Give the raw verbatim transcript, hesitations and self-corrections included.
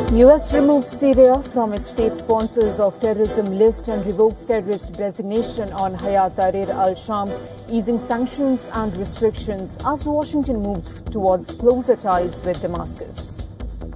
U S removes Syria from its state sponsors of terrorism list and revokes terrorist designation on Hayat Tahrir al-Sham, easing sanctions and restrictions as Washington moves towards closer ties with Damascus.